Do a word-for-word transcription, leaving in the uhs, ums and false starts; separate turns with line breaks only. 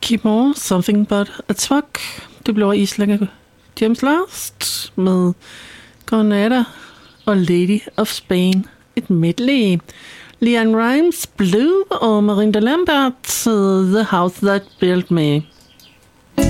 Keep More, Something But a Truck. Det blev islænger James Last med Granada og Lady of Spain. Et medley. Leanne Rimes, Blue og Marinda Lambert, The House That Built Me.